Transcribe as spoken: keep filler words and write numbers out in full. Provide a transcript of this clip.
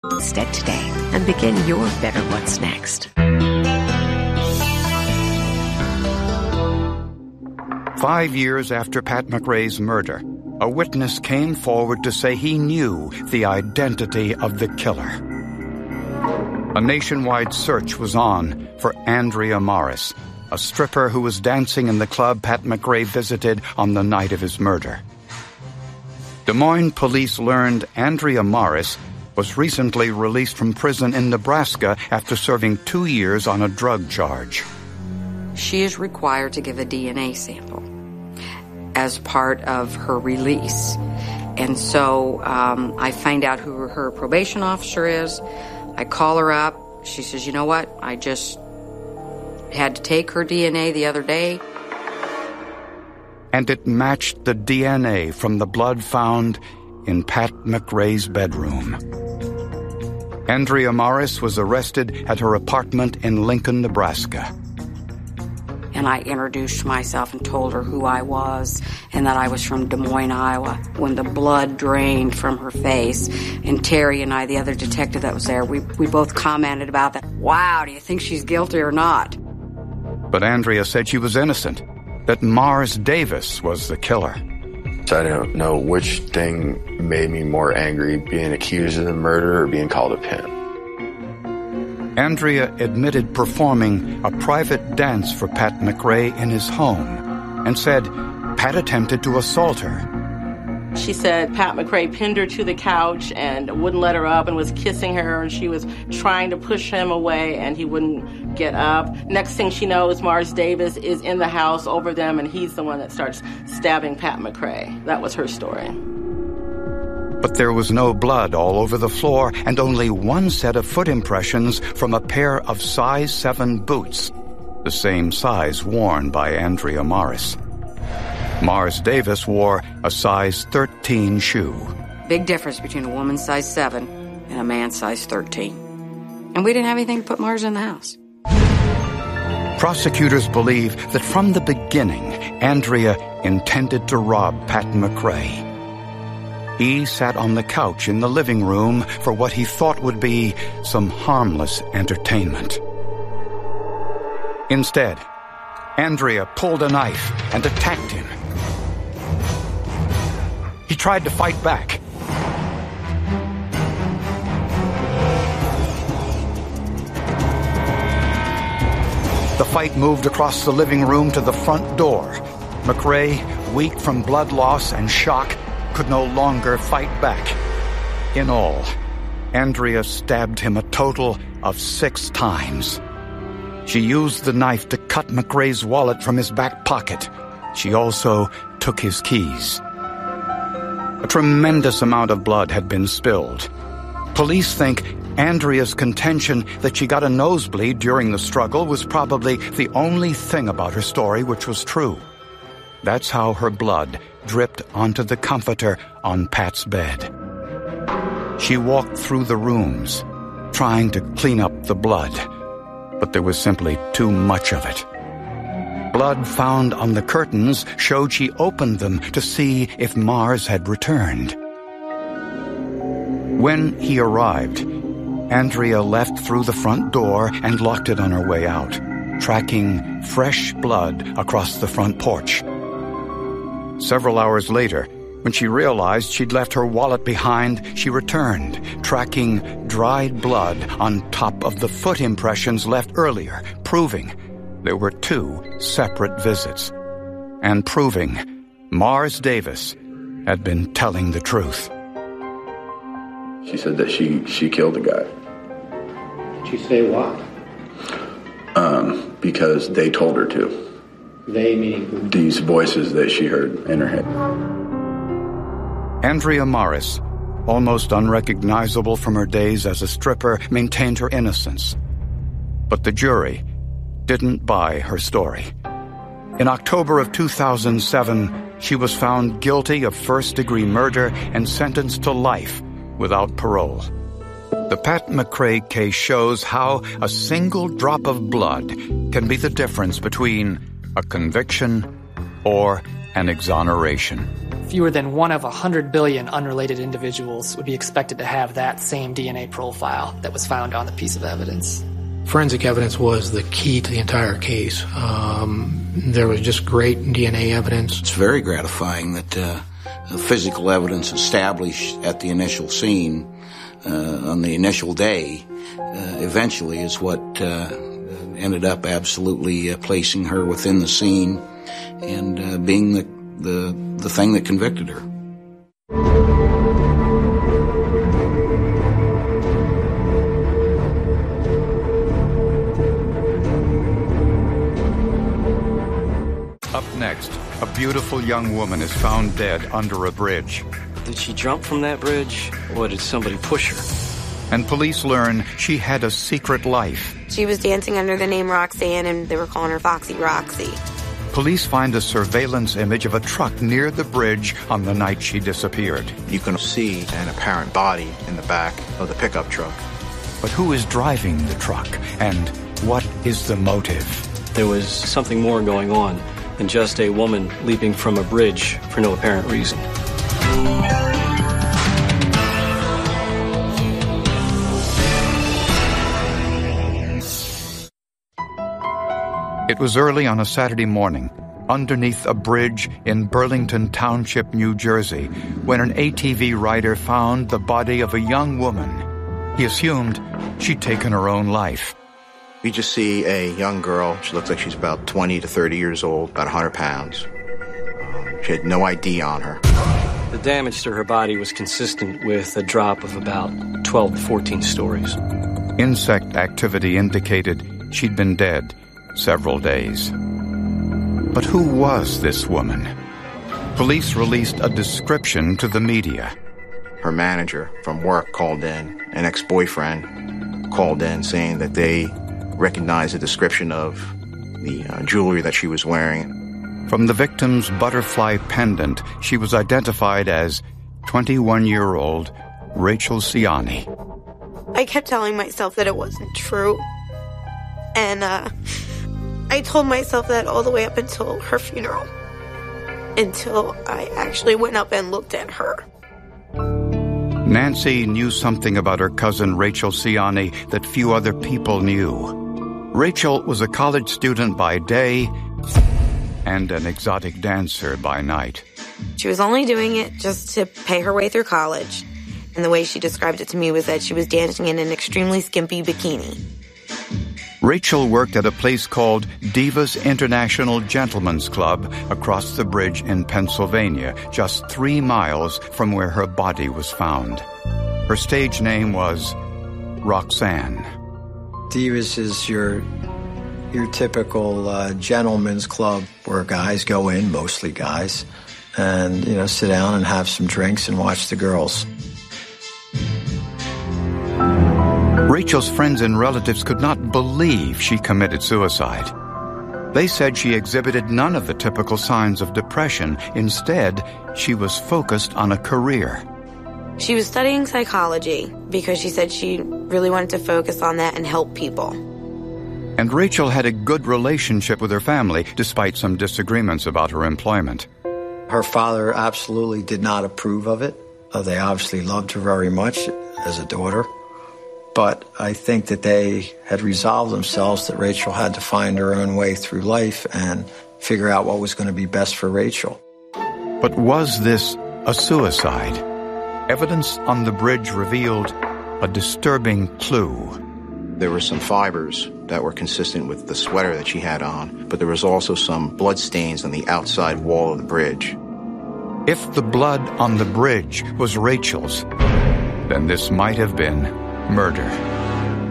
instead today and begin your better what's next. Five years after Pat McRae's murder, a witness came forward to say he knew the identity of the killer. A nationwide search was on for Andrea Morris, a stripper who was dancing in the club Pat McRae visited on the night of his murder. Des Moines police learned Andrea Morris was recently released from prison in Nebraska after serving two years on a drug charge. She is required to give a D N A sample as part of her release. And so um, I find out who her probation officer is. I call her up. She says, you know what? I just had to take her D N A the other day. And it matched the D N A from the blood found in Pat McRae's bedroom. Andrea Morris was arrested at her apartment in Lincoln, Nebraska. And I introduced myself and told her who I was and that I was from Des Moines, Iowa. When the blood drained from her face, and Terry and I, the other detective that was there, we, we both commented about that. Wow, do you think she's guilty or not? But Andrea said she was innocent, that Mars Davis was the killer. So I don't know which thing made me more angry, being accused of the murder or being called a pimp. Andrea admitted performing a private dance for Pat McRae in his home and said Pat attempted to assault her. She said Pat McRae pinned her to the couch and wouldn't let her up and was kissing her, and she was trying to push him away and he wouldn't get up. Next thing she knows, Mars Davis is in the house over them, and he's the one that starts stabbing Pat McRae. That was her story. But there was no blood all over the floor and only one set of foot impressions from a pair of size seven boots, the same size worn by Andrea Morris. Mars Davis wore a size thirteen shoe. Big difference between a woman's size seven and a man's size thirteen. And we didn't have anything to put Mars in the house. Prosecutors believe that from the beginning, Andrea intended to rob Pat McRae. He sat on the couch in the living room for what he thought would be some harmless entertainment. Instead, Andrea pulled a knife and attacked him. He tried to fight back. The fight moved across the living room to the front door. McRae, weak from blood loss and shock, could no longer fight back. In all, Andrea stabbed him a total of six times. She used the knife to cut McRae's wallet from his back pocket. She also took his keys. A tremendous amount of blood had been spilled. Police think Andrea's contention that she got a nosebleed during the struggle was probably the only thing about her story which was true. That's how her blood dripped onto the comforter on Pat's bed. She walked through the rooms, trying to clean up the blood, but there was simply too much of it. Blood found on the curtains showed she opened them to see if Mars had returned. When he arrived, Andrea left through the front door and locked it on her way out, tracking fresh blood across the front porch. Several hours later, when she realized she'd left her wallet behind, she returned, tracking dried blood on top of the foot impressions left earlier, proving there were two separate visits, and proving Mars Davis had been telling the truth. She said that she, she killed the guy. Did she say why? Um, because they told her to. They meaning who? These voices that she heard in her head. Andrea Morris, almost unrecognizable from her days as a stripper, maintained her innocence. But the jury didn't buy her story. In October of two thousand seven, she was found guilty of first-degree murder and sentenced to life without parole. The Pat McRae case shows how a single drop of blood can be the difference between a conviction or an exoneration. Fewer than one of one hundred billion unrelated individuals would be expected to have that same D N A profile that was found on the piece of evidence. Forensic evidence was the key to the entire case. Um, there was just great D N A evidence. It's very gratifying that uh, the physical evidence established at the initial scene uh, on the initial day uh, eventually is what uh, ended up absolutely uh, placing her within the scene and uh, being the, the, the thing that convicted her. Up next, a beautiful young woman is found dead under a bridge. Did she jump from that bridge, or did somebody push her? And police learn she had a secret life. She was dancing under the name Roxanne, and they were calling her Foxy Roxy. Police find a surveillance image of a truck near the bridge on the night she disappeared. You can see an apparent body in the back of the pickup truck. But who is driving the truck, and what is the motive? There was something more going on than just a woman leaping from a bridge for no apparent reason. It was early on a Saturday morning, underneath a bridge in Burlington Township, New Jersey, when an A T V rider found the body of a young woman. He assumed she'd taken her own life. You just see a young girl. She looks like she's about twenty to thirty years old, about one hundred pounds. She had no I D on her. The damage to her body was consistent with a drop of about twelve to fourteen stories. Insect activity indicated she'd been dead several days. But who was this woman? Police released a description to the media. Her manager from work called in, an ex-boyfriend called in saying that they recognized the description of the uh, jewelry that she was wearing. From the victim's butterfly pendant, she was identified as twenty-one-year-old Rachel Ciani. I kept telling myself that it wasn't true. And uh, I told myself that all the way up until her funeral. Until I actually went up and looked at her. Nancy knew something about her cousin Rachel Ciani that few other people knew. Rachel was a college student by day and an exotic dancer by night. She was only doing it just to pay her way through college. And the way she described it to me was that she was dancing in an extremely skimpy bikini. Rachel worked at a place called Divas International Gentlemen's Club across the bridge in Pennsylvania, just three miles from where her body was found. Her stage name was Roxanne. Divas is your your typical uh, gentleman's club where guys go in, mostly guys, and, you know, sit down and have some drinks and watch the girls. Rachel's friends and relatives could not believe she committed suicide. They said she exhibited none of the typical signs of depression. Instead, she was focused on a career. She was studying psychology because she said she really wanted to focus on that and help people. And Rachel had a good relationship with her family, despite some disagreements about her employment. Her father absolutely did not approve of it. Uh, they obviously loved her very much as a daughter. But I think that they had resolved themselves that Rachel had to find her own way through life and figure out what was going to be best for Rachel. But was this a suicide? Evidence on the bridge revealed a disturbing clue. There were some fibers that were consistent with the sweater that she had on, but there was also some blood stains on the outside wall of the bridge. If the blood on the bridge was Rachel's, then this might have been murder.